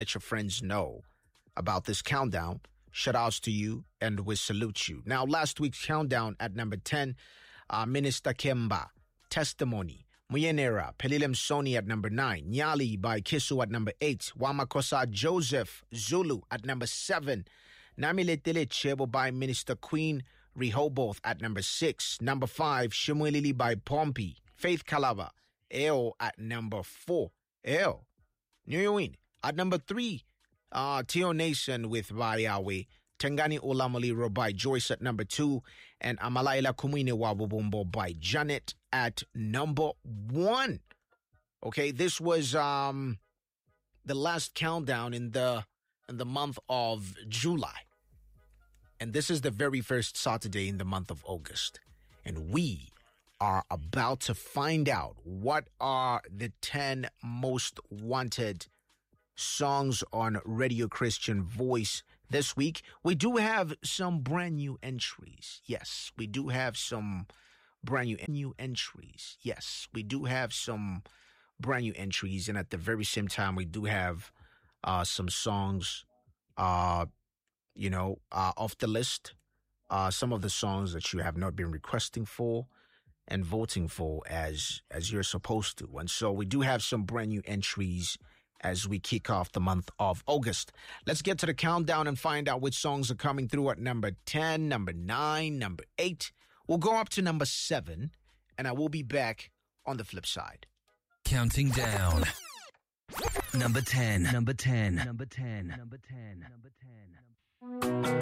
let your friends know about this countdown. Shout outs to you, and we salute you. Now, last week's countdown at number 10, Minister Kemba, Testimony. Muyenera, Pelilem Sony at number 9. Nyali by Kisu at number 8. Wamakosa Joseph, Zulu at number 7. Namiletele Chebo by Minister Queen Rehoboth at number 6. Number 5, Shimwelili by Pompey. Faith Kalava, Eo at number 4. Eo, Nyuwin. At number 3, Tio Nation with Variawe. Tengani Olamoliro by Joyce at number 2, and Amalaila Kumine Wabubumbo by Janet at number 1. Okay, this was the last countdown in the month of July. And this is the very first Saturday in the month of August. And we are about to find out what are the 10 most wanted songs on Radio Christian Voice this week. We do have some brand new entries. Yes, we do have some brand new entries. Yes, we do have some brand new entries. And at the very same time, we do have some songs, off the list. Some of the songs that you have not been requesting for and voting for as you're supposed to. And so we do have some brand new entries as we kick off the month of August. Let's get to the countdown and find out which songs are coming through at number 10, number 9, number 8. We'll go up to number 7, and I will be back on the flip side. Counting down. Number 10, number 10, number 10, number 10, number 10.